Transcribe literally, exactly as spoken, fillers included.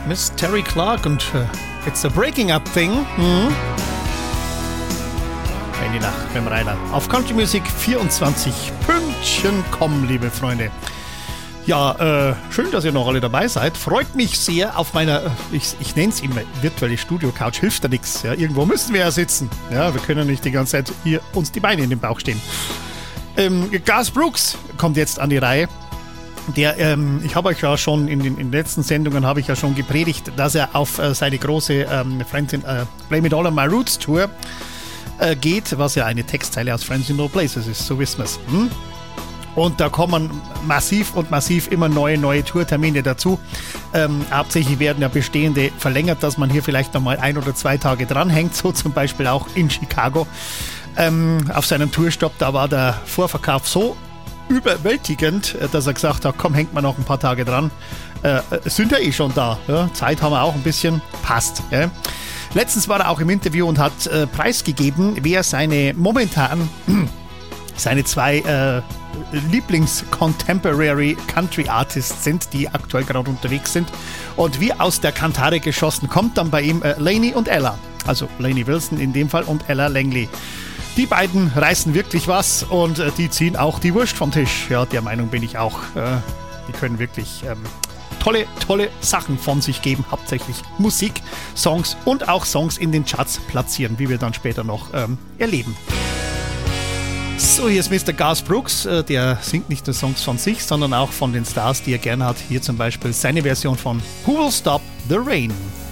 Miss Terry Clark und uh, It's a Breaking Up Thing. Hm. In die Nacht beim Rainer. Auf Country Music vierundzwanzig Pünktchen kommen, liebe Freunde. Ja, äh, schön, dass ihr noch alle dabei seid. Freut mich sehr auf meiner, ich, ich nenne es immer virtuelle Studio-Couch, hilft da nichts. Ja, irgendwo müssen wir ja sitzen. Ja, wir können nicht die ganze Zeit hier uns die Beine in den Bauch stehen. Ähm, Garth Brooks kommt jetzt an die Reihe. Der, ähm, ich habe euch ja schon in den, in den letzten Sendungen habe ich ja schon gepredigt, dass er auf äh, seine große ähm, Friends in, äh, Blame It All on My Roots Tour äh, geht, was ja eine Textzeile aus Friends in All Places ist, so wissen wir es. Hm? Und da kommen massiv und massiv immer neue, neue Tourtermine dazu. Ähm, hauptsächlich werden ja bestehende verlängert, dass man hier vielleicht nochmal ein oder zwei Tage dranhängt, so zum Beispiel auch in Chicago. Ähm, auf seinem Tourstopp, da war der Vorverkauf so überwältigend, dass er gesagt hat, komm, hängt mal noch ein paar Tage dran. Äh, sind ja eh schon da. Ja? Zeit haben wir auch ein bisschen. Passt. Ja? Letztens war er auch im Interview und hat äh, preisgegeben, wer seine momentan seine zwei äh, Lieblings-Contemporary-Country-Artists sind, die aktuell gerade unterwegs sind. Und wie aus der Kantare geschossen kommt dann bei ihm äh, Lainey und Ella. Also Lainey Wilson in dem Fall und Ella Langley. Die beiden reißen wirklich was und äh, die ziehen auch die Wurst vom Tisch. Ja, der Meinung bin ich auch. Äh, die können wirklich ähm, tolle, tolle Sachen von sich geben. Hauptsächlich Musik, Songs und auch Songs in den Charts platzieren, wie wir dann später noch ähm, erleben. So, hier ist Mister Garth Brooks. Äh, der singt nicht nur Songs von sich, sondern auch von den Stars, die er gerne hat. Hier zum Beispiel seine Version von Who Will Stop the Rain?